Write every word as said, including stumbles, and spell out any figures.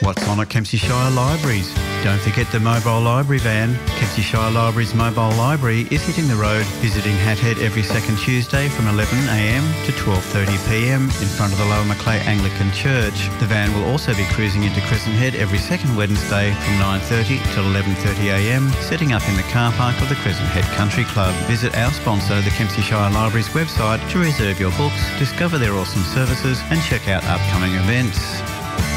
What's on at Kempsey Shire Libraries? Don't forget the mobile library van. Kempsey Shire Libraries mobile library is hitting the road, visiting Hathead every second Tuesday from eleven a m to twelve thirty p m in front of the Lower Macleay Anglican Church. The van will also be cruising into Crescent Head every second Wednesday from nine thirty till eleven thirty a m, setting up in the car park of the Crescent Head Country Club. Visit our sponsor, the Kempsey Shire Libraries website, to reserve your books, discover their awesome services and check out upcoming events.